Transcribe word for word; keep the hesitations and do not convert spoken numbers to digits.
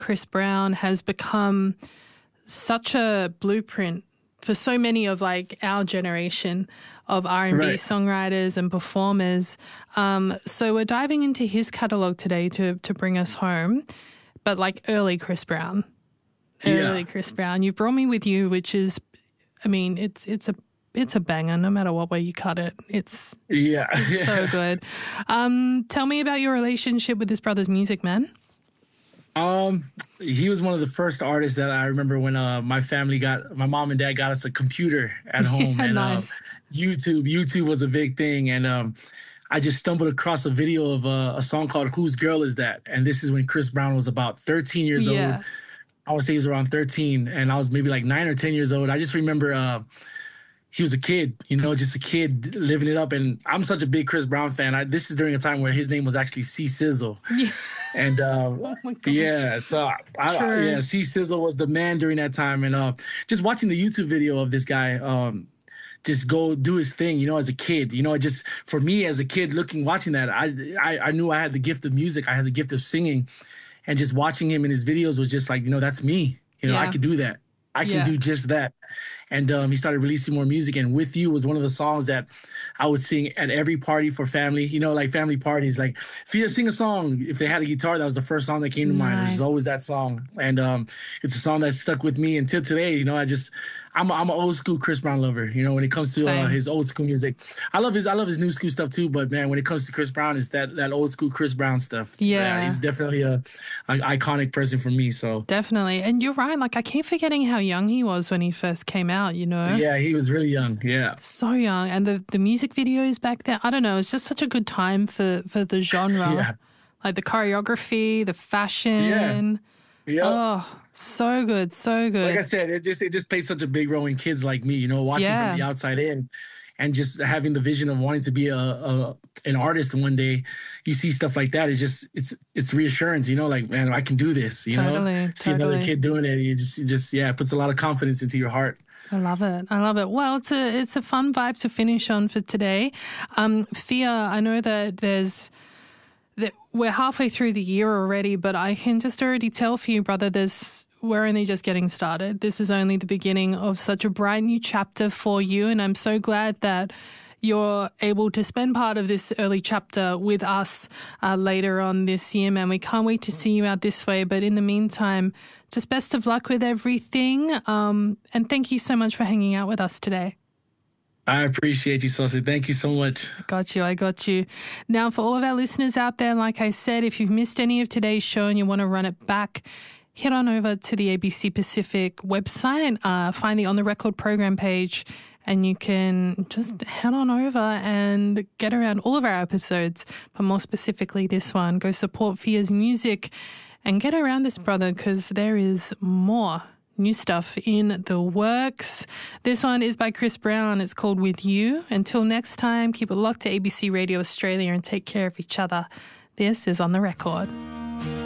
Chris Brown has become such a blueprint for so many of like our generation of R and B Right. songwriters and performers. Um, so we're diving into his catalog today to to bring us home, but like early Chris Brown, early Yeah. Chris Brown. You brought me with you, which is, I mean, it's it's a it's a banger. No matter what way you cut it, it's Yeah. it's so good. Um, tell me about your relationship with this brother's music, man. Um, he was one of the first artists that I remember when uh my family got my mom and dad got us a computer at home, Yeah, and nice. uh, YouTube YouTube was a big thing, and um I just stumbled across a video of uh, a song called "Whose Girl Is That," and this is when Chris Brown was about thirteen years Yeah. old. I would say he was around thirteen, and I was maybe like nine or ten years old. I just remember uh he was a kid, you know, just a kid living it up. And I'm such a big Chris Brown fan. I, this is during a time where his name was actually C Sizzle. Yeah. And uh, Oh my gosh. yeah, so I, I, Sure. yeah, C Sizzle was the man during that time. And uh, just watching the YouTube video of this guy, um, just go do his thing, you know, as a kid, you know, it just for me as a kid looking, watching that, I, I, I knew I had the gift of music. I had the gift of singing, and just watching him in his videos was just like, you know, that's me. You know, I Yeah. could do that. I can Yeah. do just that. And um, he started releasing more music. And "With You" was one of the songs that I would sing at every party for family, you know, like family parties. Like, if you sing a song, if they had a guitar, that was the first song that came to mind. It Nice. was always that song. And um, it's a song that stuck with me until today. You know, I just, I'm, a, I'm an old school Chris Brown lover, you know, when it comes to uh, Same. his old school music. I love his, I love his new school stuff too. But man, when it comes to Chris Brown, it's that, that old school Chris Brown stuff. Yeah. He's definitely a, a iconic person for me. So Definitely. And you're right. Like, I keep forgetting how young he was when he first came out, you know? yeah, he was really young. Yeah. So young. And the, the music videos back then, I don't know, it's just such a good time for, for the genre. Yeah. Like the choreography, the fashion. Yeah. Oh, so good. So good. Like I said, it just it just played such a big role in kids like me, you know, watching Yeah. from the outside in, and just having the vision of wanting to be a, a an artist one day. You see stuff like that, it's just it's it's reassurance, you know, like, man, I can do this, you Totally, know. See another totally. kid doing it, you just you just yeah, it puts a lot of confidence into your heart. I love it. I love it. Well, it's a it's a fun vibe to finish on for today. Um, Fia, I know that there's that we're halfway through the year already, but I can just already tell for you, brother, there's we're only just getting started. This is only the beginning of such a bright new chapter for you, and I'm so glad that you're able to spend part of this early chapter with us uh, later on this year, man. We can't wait to see you out this way. But in the meantime, just best of luck with everything. Um, and thank you so much for hanging out with us today. I appreciate you, Saucy. Thank you so much. Got you. I got you. Now, for all of our listeners out there, like I said, if you've missed any of today's show and you want to run it back, head on over to the A B C Pacific website, uh, find the On The Record program page, and you can just head on over and get around all of our episodes, but more specifically this one. Go support Fia's music and get around this brother, because there is more new stuff in the works. This one is by Chris Brown. It's called "With You." Until next time, keep it locked to A B C Radio Australia and take care of each other. This is On The Record.